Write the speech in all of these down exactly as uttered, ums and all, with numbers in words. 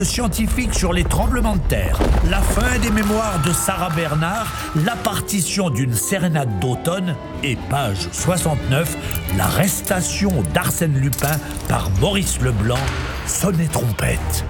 Scientifique sur les tremblements de terre, la fin des mémoires de Sarah Bernard, la partition d'une sérénade d'automne et page soixante-neuf, l'arrestation d'Arsène Lupin par Maurice Leblanc, sonnet trompette.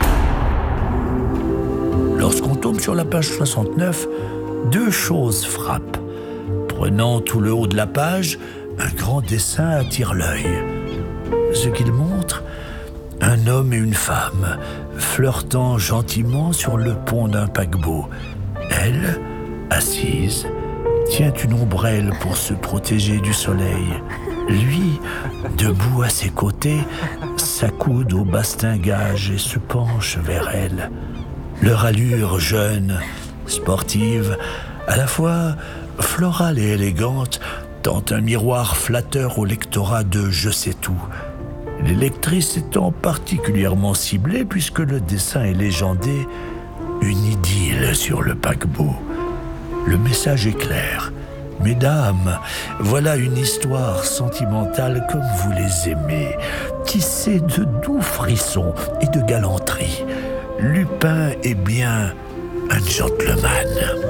Lorsqu'on tombe sur la page soixante-neuf, deux choses frappent. Prenant tout le haut de la page, un grand dessin attire l'œil. Ce qu'il montre, un homme et une femme, flirtant gentiment sur le pont d'un paquebot. Elle, assise, tient une ombrelle pour se protéger du soleil. Lui, debout à ses côtés, s'accoude au bastingage et se penche vers elle. Leur allure jeune, sportive, à la fois florale et élégante, tend un miroir flatteur au lectorat de Je sais tout. Les lectrices étant particulièrement ciblées puisque le dessin est légendé, une idylle sur le paquebot. Le message est clair. Mesdames, voilà une histoire sentimentale comme vous les aimez, tissée de doux frissons et de galanterie. Lupin est bien un gentleman.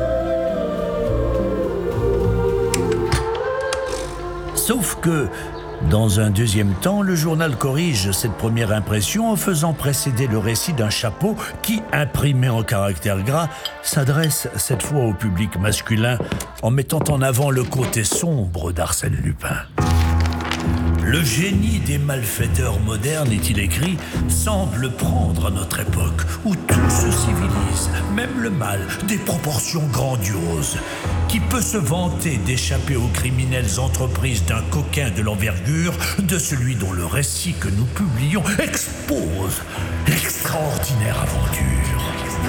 Sauf que, dans un deuxième temps, le journal corrige cette première impression en faisant précéder le récit d'un chapeau qui, imprimé en caractères gras, s'adresse cette fois au public masculin en mettant en avant le côté sombre d'Arsène Lupin. Le génie des malfaiteurs modernes, est-il écrit, semble prendre à notre époque où tout se civilise, même le mal, des proportions grandioses. Qui peut se vanter d'échapper aux criminelles entreprises d'un coquin de l'envergure de celui dont le récit que nous publions expose l'extraordinaire aventure.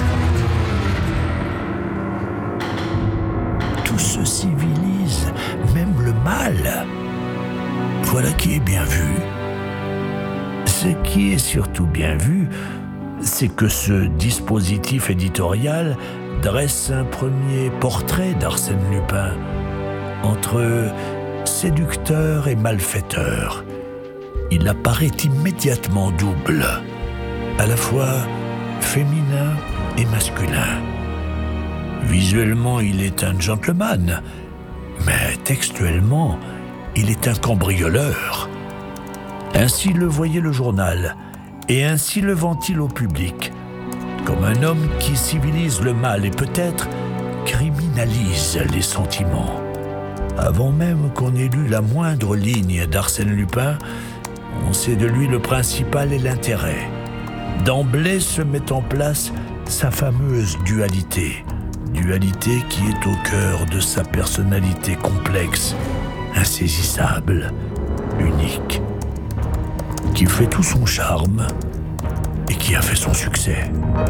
Tout se civilise, même le mal. Voilà qui est bien vu. Ce qui est surtout bien vu, c'est que ce dispositif éditorial dresse un premier portrait d'Arsène Lupin, entre séducteur et malfaiteur. Il apparaît immédiatement double, à la fois féminin et masculin. Visuellement, il est un gentleman, mais textuellement, il est un cambrioleur. Ainsi le voyait le journal, et ainsi le vend-il au public, comme un homme qui civilise le mal et peut-être criminalise les sentiments. Avant même qu'on ait lu la moindre ligne d'Arsène Lupin, on sait de lui le principal et l'intérêt. D'emblée se met en place sa fameuse dualité, dualité qui est au cœur de sa personnalité complexe, insaisissable, unique, qui fait tout son charme et qui a fait son succès.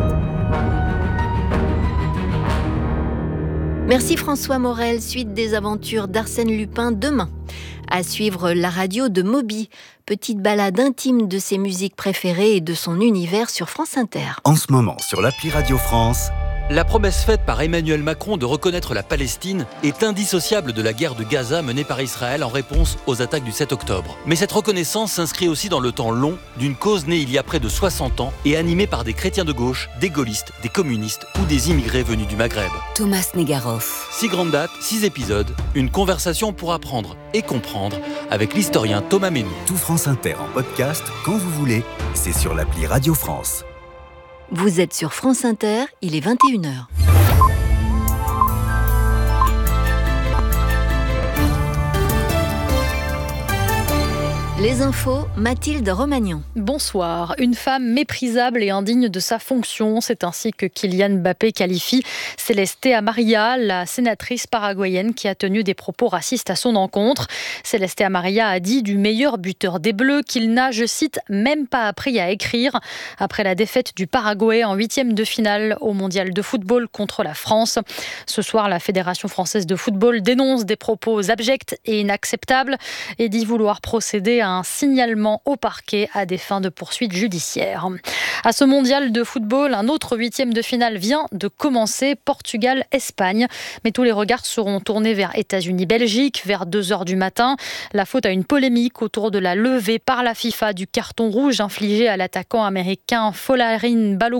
Merci François Morel, suite des aventures d'Arsène Lupin demain. À suivre la radio de Moby, petite balade intime de ses musiques préférées et de son univers sur France Inter. En ce moment, sur l'appli Radio France, la promesse faite par Emmanuel Macron de reconnaître la Palestine est indissociable de la guerre de Gaza menée par Israël en réponse aux attaques du sept octobre. Mais cette reconnaissance s'inscrit aussi dans le temps long d'une cause née il y a près de soixante ans et animée par des chrétiens de gauche, des gaullistes, des communistes ou des immigrés venus du Maghreb. Thomas Negaroff. Six grandes dates, six épisodes, une conversation pour apprendre et comprendre avec l'historien Thomas Ménou. Tout France Inter en podcast, quand vous voulez, c'est sur l'appli Radio France. Vous êtes sur France Inter, il est vingt et une heures. Les infos, Mathilde Romagnan. Bonsoir. Une femme méprisable et indigne de sa fonction. C'est ainsi que Kylian Mbappé qualifie Celeste Amarilla, la sénatrice paraguayenne qui a tenu des propos racistes à son encontre. Celeste Amarilla a dit du meilleur buteur des Bleus qu'il n'a, je cite, même pas appris à écrire. Après la défaite du Paraguay en huitième de finale au mondial de football contre la France. Ce soir, la Fédération française de football dénonce des propos abjects et inacceptables et dit vouloir procéder à un signalement au parquet à des fins de poursuite judiciaire. À ce mondial de football, un autre huitième de finale vient de commencer, Portugal-Espagne. Mais tous les regards seront tournés vers États-Unis-Belgique, vers deux heures du matin. La faute à une polémique autour de la levée par la FIFA du carton rouge infligé à l'attaquant américain Folarin Balogun.